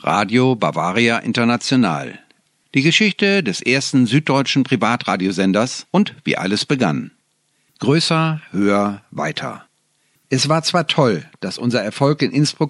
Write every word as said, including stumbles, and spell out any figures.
Radio Bavaria International. Die Geschichte des ersten süddeutschen Privatradiosenders und wie alles begann. Größer, höher, weiter. Es war zwar toll, dass unser Erfolg in Innsbruck